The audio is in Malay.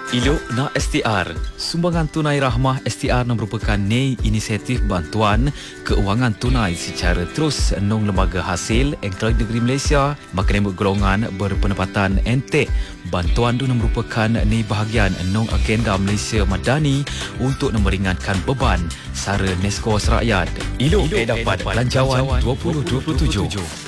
Ilok na STR. Sumbangan tunai rahmah STR merupakan inisiatif bantuan keuangan tunai secara terus nong lembaga hasil Engkau Negeri Malaysia makan golongan berpendapatan entek. Bantuan itu merupakan bahagian nong agenda Malaysia Madani untuk meringankan beban sara neskos rakyat. Ilok dapat belanjawan 2027.